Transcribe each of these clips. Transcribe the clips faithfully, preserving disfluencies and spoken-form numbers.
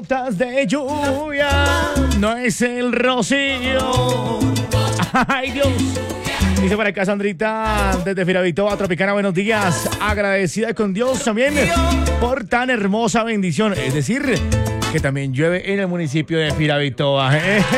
gotas de lluvia, no es el rocío. Ay, Dios. Dice para acá Sandrita desde Firavitoa, Tropicana, buenos días. Agradecida con Dios también por tan hermosa bendición. Es decir, que también llueve en el municipio de Firavitoa.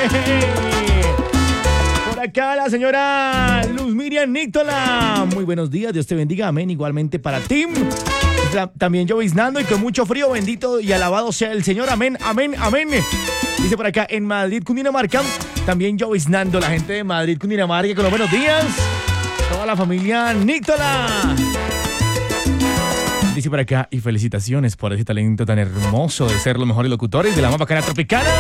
Por acá la señora Luz Miriam Níctola. Muy buenos días, Dios te bendiga, amén. Igualmente para ti. También lloviznando y con mucho frío, bendito y alabado sea el Señor, amén, amén, amén. Dice por acá, en Madrid, Cundinamarca, también lloviznando, la gente de Madrid, Cundinamarca, con los buenos días. Toda la familia Níctola. Dice por acá, y felicitaciones por ese talento tan hermoso de ser los mejores locutores de la más bacana Tropicana.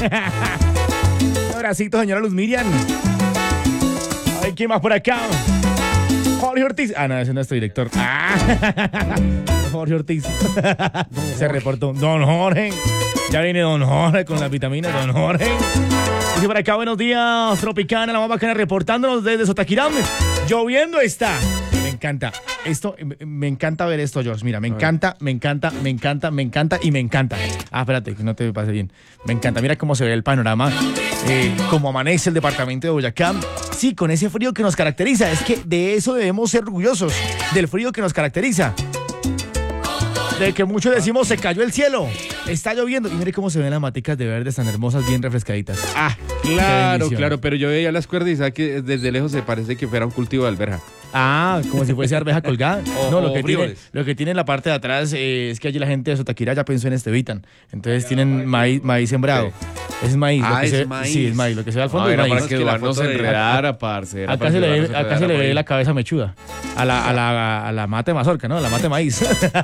Un abracito, señora Luz Miriam. Ay, ¿quién más por acá? Jorge Ortiz. Ah, no, ese no es tu director. Ah. Jorge Ortiz. Se reportó. Don Jorge. Ya viene Don Jorge con las vitaminas. Don Jorge. Dice por acá, buenos días, Tropicana, la más bacana, reportándonos desde Sotaquirán. Lloviendo está. Me encanta. Esto, me encanta ver esto, Josh. Mira, me encanta, me encanta, me encanta, me encanta y me encanta. Ah, espérate, que no te pase bien. Me encanta. Mira cómo se ve el panorama. Eh, cómo amanece el departamento de Boyacá. Sí, con ese frío que nos caracteriza. Es que de eso debemos ser orgullosos. Del frío que nos caracteriza. De que muchos decimos se cayó el cielo, está lloviendo. Y mire cómo se ven las maticas de verdes tan hermosas, bien refrescaditas. Ah, claro, claro, pero yo veía las cuerdas y sabe que desde lejos se parece que fuera un cultivo de alberja. Ah, como si fuese arveja colgada. O, no, lo que, tiene, lo que tiene en la parte de atrás eh, es que allí la gente de Sotaquira ya pensó en Estevitan. Entonces tienen maíz, maíz sembrado. Sí. Es maíz. Ah, lo que es se, maíz. Sí, es maíz. Lo que se ve al fondo ah, es maíz. Para que Eduardo no se enredara, parce. Acá se le ve, acá se le ve la cabeza mechuda. A la, a la, a la mata de mazorca, ¿no? A la mata de maíz.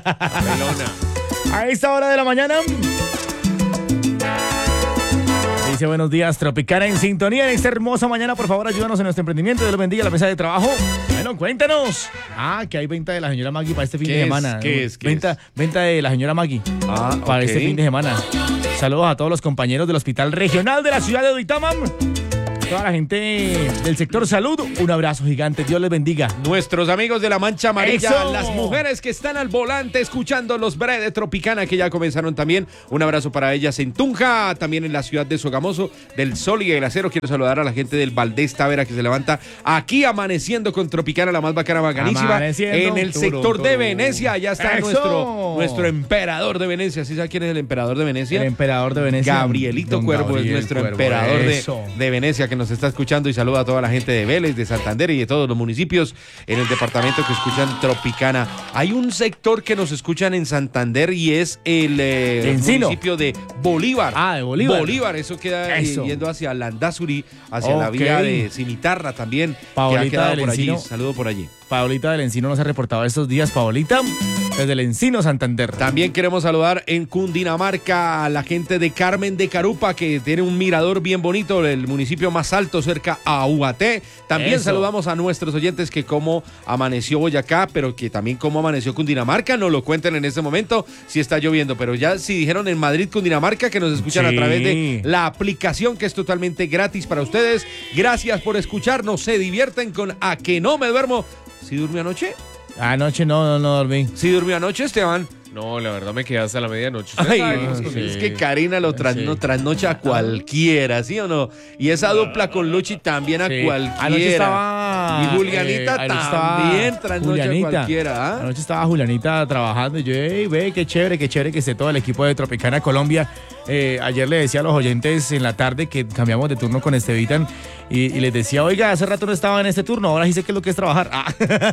A esta hora de la mañana. Dice buenos días, Tropicana en sintonía en esta hermosa mañana. Por favor, ayúdanos en nuestro emprendimiento. Dios los bendiga, la mesa de trabajo. Bueno, cuéntanos. Ah, que hay venta de la señora Maggie para este fin de es? semana. ¿Qué es? ¿Qué venta, es? venta de la señora Maggie ah, para okay. este fin de semana. Saludos a todos los compañeros del Hospital Regional de la ciudad de Duitama. Toda la gente del sector salud, un abrazo gigante, Dios les bendiga. Nuestros amigos de la Mancha Amarilla, ¡eso! Las mujeres que están al volante escuchando los Bre de Tropicana, que ya comenzaron también. Un abrazo para ellas en Tunja, también en la ciudad de Sogamoso, del Sol y el Acero. Quiero saludar a la gente del Valdés Tavera que se levanta aquí amaneciendo con Tropicana, la más bacana, bacanísima. En el turu, sector turu. de Venecia, allá está ¡eso! nuestro, nuestro emperador de Venecia. ¿Sí sabe quién es el emperador de Venecia? El emperador de Venecia. Gabrielito Don Cuervo Gabriel es nuestro Cuervo, emperador de, eso. de Venecia, que nos está escuchando, y saluda a toda la gente de Vélez, de Santander y de todos los municipios en el departamento que escuchan Tropicana. Hay un sector que nos escuchan en Santander y es el eh, municipio de Bolívar. Ah, de Bolívar. Bolívar, eso queda eso. Eh, yendo hacia Landazuri, hacia okay. la vía de Cimitarra también, Paolita que ha quedado del por allí. Encino. Saludo por allí. Paolita del Encino nos ha reportado estos días. Paolita, desde el Encino, Santander. También queremos saludar en Cundinamarca a la gente de Carmen de Carupa, que tiene un mirador bien bonito, el municipio más alto cerca a Ubaté. También Eso. saludamos a nuestros oyentes que cómo amaneció Boyacá, pero que también cómo amaneció Cundinamarca. Nos lo cuenten en este momento si está lloviendo, pero ya si dijeron en Madrid, Cundinamarca, que nos escuchan sí. a través de la aplicación que es totalmente gratis para ustedes. Gracias por escucharnos, se divierten con A Que No Me Duermo. ¿Sí durmió anoche? Anoche no, no, no dormí. ¿Sí durmió anoche, Esteban? No, la verdad me quedé hasta la medianoche. Ay, no, es, sí. es que Karina lo trasno, Sí. trasnocha a cualquiera, ¿sí o no? Y esa dupla con Luchi también a Sí. cualquiera. Anoche estaba... Y Julianita eh, anoche estaba también trasnocha Julianita. a cualquiera. ¿Ah? Anoche estaba Julianita trabajando y yo, hey, ve, qué chévere, qué chévere que esté todo el equipo de Tropicana Colombia. Eh, ayer le decía a los oyentes en la tarde que cambiamos de turno con Estevitan y, y les decía, oiga, hace rato no estaba en este turno, ahora sí sé qué es lo que es trabajar. Ah.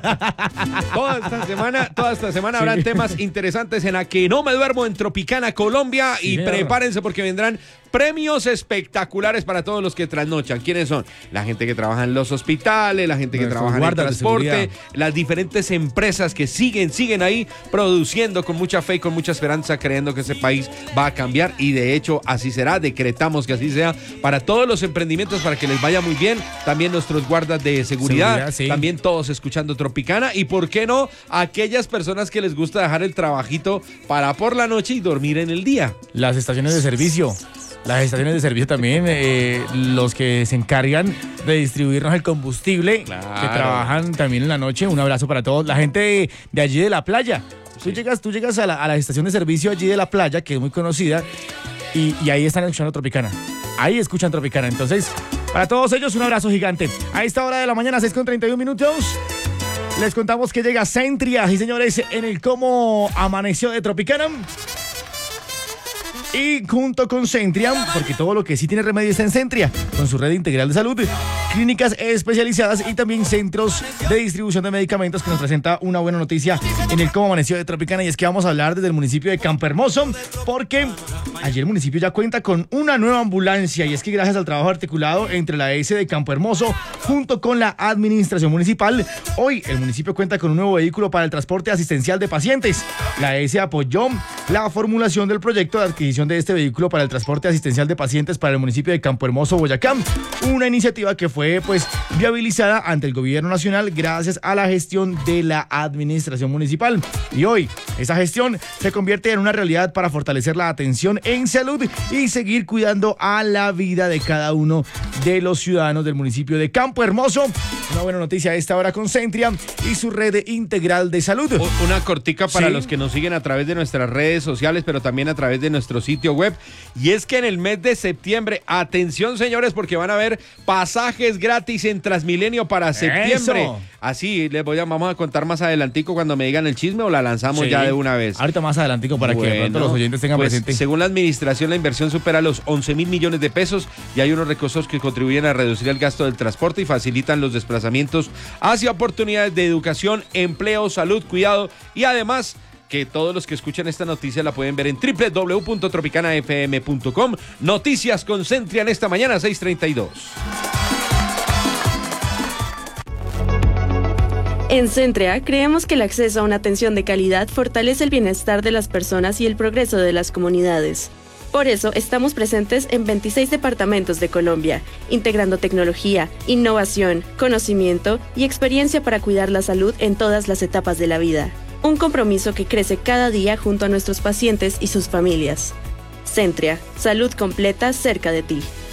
Toda esta semana, toda esta semana Sí. habrán temas interesantes en A Que No Me Duermo en Tropicana Colombia. Sí, y señor. prepárense porque vendrán premios espectaculares para todos los que trasnochan. ¿Quiénes son? La gente que trabaja en los hospitales, la gente que Nuestros trabaja en el guardas de transporte, seguridad. las diferentes empresas que siguen, siguen ahí produciendo con mucha fe y con mucha esperanza, creyendo que ese país va a cambiar, y de hecho así será. Decretamos que así sea para todos los emprendimientos, para que les vaya muy bien. También nuestros guardas de seguridad, Seguridad, sí. también todos escuchando Tropicana, y por qué no, aquellas personas que les gusta dejar el trabajito para por la noche y dormir en el día. Las estaciones de servicio. Las estaciones de servicio también, eh, los que se encargan de distribuirnos el combustible, Claro. que trabajan también en la noche. Un abrazo para todos. La gente de, de allí de la playa. Tú Sí. llegas, tú llegas a la, a la estación de servicio allí de la playa, que es muy conocida, y, y ahí están escuchando Tropicana. Ahí escuchan Tropicana. Entonces, para todos ellos, un abrazo gigante. A esta hora de la mañana, seis con treinta y un minutos, les contamos que llega Centria, y señores, en el Cómo Amaneció de Tropicana. Y junto con Centria, porque todo lo que sí tiene remedio está en Centria, con su red integral de salud, clínicas especializadas y también centros de distribución de medicamentos, que nos presenta una buena noticia en el Cómo Amaneció de Tropicana, y es que vamos a hablar desde el municipio de Campohermoso, porque ayer el municipio ya cuenta con una nueva ambulancia, y es que gracias al trabajo articulado entre la E S de Campohermoso junto con la administración municipal, hoy el municipio cuenta con un nuevo vehículo para el transporte asistencial de pacientes. La E S apoyó la formulación del proyecto de adquisición de este vehículo para el transporte asistencial de pacientes para el municipio de Campohermoso, Boyacá, una iniciativa que fue pues viabilizada ante el gobierno nacional gracias a la gestión de la administración municipal. Y hoy esa gestión se convierte en una realidad para fortalecer la atención en salud y seguir cuidando a la vida de cada uno de los ciudadanos del municipio de Campohermoso. Una buena noticia a esta hora con Centria y su red integral de salud. Una cortica para ¿Sí? los que nos siguen a través de nuestras redes sociales, pero también a través de nuestro sitio web. Y es que en el mes de septiembre, atención señores, porque van a haber pasajes gratis en Transmilenio para septiembre. Eso. Así les voy a, vamos a contar más adelantico cuando me digan el chisme, o la lanzamos Sí. ya de una vez. Ahorita más adelantico para Bueno, que de pronto los oyentes tengan pues, presente. según la administración, la inversión supera los once mil millones de pesos y hay unos recursos que contribuyen a reducir el gasto del transporte y facilitan los desplazamientos hacia oportunidades de educación, empleo, salud, cuidado, y además que todos los que escuchan esta noticia la pueden ver en doble u doble u doble u punto tropicana f m punto com. Noticias con Centria en esta mañana, seis treinta y dos. En Centria creemos que el acceso a una atención de calidad fortalece el bienestar de las personas y el progreso de las comunidades. Por eso estamos presentes en veintiséis departamentos de Colombia, integrando tecnología, innovación, conocimiento y experiencia para cuidar la salud en todas las etapas de la vida. Un compromiso que crece cada día junto a nuestros pacientes y sus familias. Centria, salud completa cerca de ti.